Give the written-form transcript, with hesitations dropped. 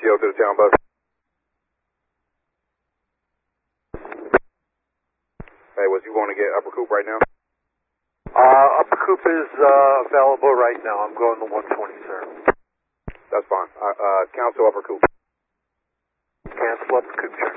to the town bus. Hey, was you going to get Upper Coop right now? Upper Coop is available right now. I'm going to 120, sir. That's fine. Cancel Upper Coop. Cancel Upper Coop,